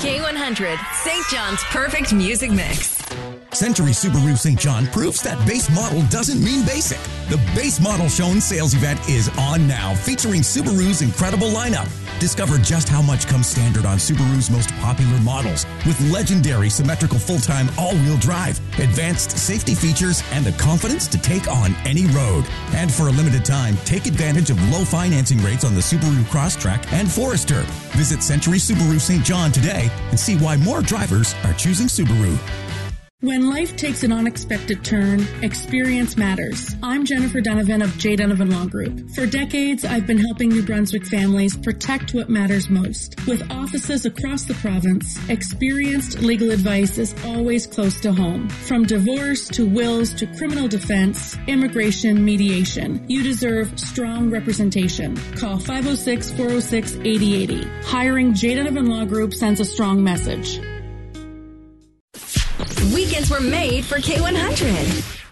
K100, St. John's perfect music mix. Century Subaru St. John proves that base model doesn't mean basic. The Base Model Show and Sales event is on now, featuring Subaru's incredible lineup. Discover just how much comes standard on Subaru's most popular models, with legendary symmetrical full-time all-wheel drive, advanced safety features, and the confidence to take on any road. And for a limited time, take advantage of low financing rates on the Subaru Crosstrek and Forester. Visit Century Subaru St. John today and see why more drivers are choosing Subaru. When life takes an unexpected turn, experience matters. I'm Jennifer Donovan of J. Donovan Law Group. For decades, I've been helping New Brunswick families protect what matters most. With offices across the province, experienced legal advice is always close to home. From divorce to wills to criminal defense, immigration, mediation, you deserve strong representation. Call 506-406-8080. Hiring J. Donovan Law Group sends a strong message. Weekends were made for K100.